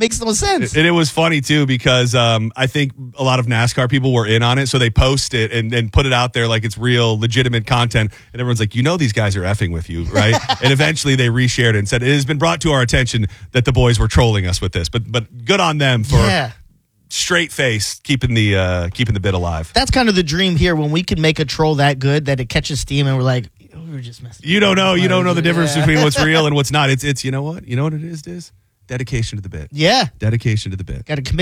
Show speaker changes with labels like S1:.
S1: makes no sense.
S2: And it was funny, too, because I think a lot of NASCAR people were in on it, so they post it and put it out there like it's real, legitimate content, and everyone's like, these guys are effing with you, right? And eventually they reshared it and said, it has been brought to our attention that the boys were trolling us with this, but good on them for straight face keeping the bit alive.
S1: That's kind of the dream here, when we can make a troll that good that it catches steam and we're like, we were just messing.
S2: You don't know the difference between what's real and what's not. It's you know what it is, Diz? Dedication to the bit.
S1: Yeah.
S2: Dedication to the bit.
S1: Got to commit